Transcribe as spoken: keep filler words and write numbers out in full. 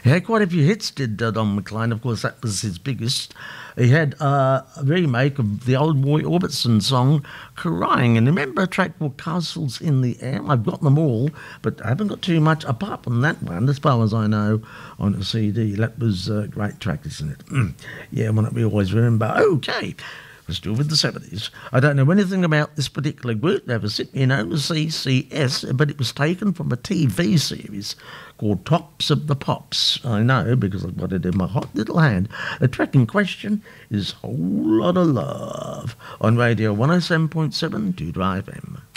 He had quite a few hits, did uh, Don McLean. Of course, that was his biggest. He had uh, a remake of the old Roy Orbison song, Crying. And remember a track called Castles in the Air? I've got them all, but I haven't got too much apart from that one, as far as I know, on a C D. That was a great track, isn't it? Yeah, one that we always remember. Okay. We're still with the seventies. I don't know anything about this particular group. They have a Sydney known as C C S, but it was taken from a T V series called Tops of the Pops. I know, because I've got it in my hot little hand. The track in question is Whole Lot of Love on Radio one oh seven point seven Two Drive M.